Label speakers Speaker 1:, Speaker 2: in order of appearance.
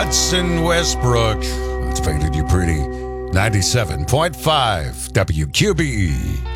Speaker 1: Hudson Westbrook. It's Painted You Pretty. 97.5 WQBE.